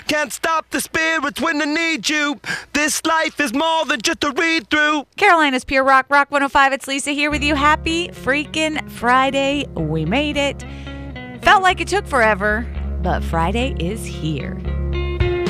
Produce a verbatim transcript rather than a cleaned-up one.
Can't stop the spirits when they need you. This life is more than just a read through. Carolina's Pure Rock, Rock one oh five. It's Lisa here with you. Happy freaking Friday. We made it. Felt like it took forever, but Friday is here.